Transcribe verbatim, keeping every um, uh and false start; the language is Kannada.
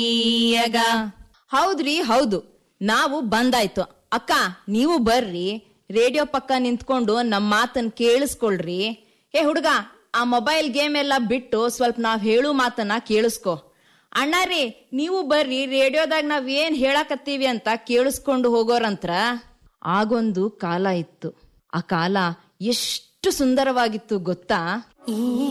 ಹೌದ್ರಿ ಹೌದು, ನಾವು ಬಂದಾಯ್ತು. ಅಕ್ಕ ನೀವು ಬರ್ರಿ, ರೇಡಿಯೋ ಪಕ್ಕ ನಿಂತ್ಕೊಂಡು ನಮ್ ಮಾತನ್ ಕೇಳಿಸ್ಕೊಳ್ರಿ. ಏ ಹುಡುಗ, ಆ ಮೊಬೈಲ್ ಗೇಮ್ ಎಲ್ಲ ಬಿಟ್ಟು ಸ್ವಲ್ಪ ನಾವ್ ಹೇಳು ಮಾತನ್ನ ಕೇಳಿಸ್ಕೊ. ಅಣ್ಣಾರಿ ನೀವು ಬರ್ರಿ, ರೇಡಿಯೋದಾಗ ನಾವ್ ಏನ್ ಹೇಳಕತ್ತೀವಿ ಅಂತ ಕೇಳಿಸ್ಕೊಂಡು ಹೋಗೋರಂತ್ರ. ಆಗೊಂದು ಕಾಲ ಇತ್ತು, ಆ ಕಾಲ ಎಷ್ಟು ಸುಂದರವಾಗಿತ್ತು ಗೊತ್ತಾ?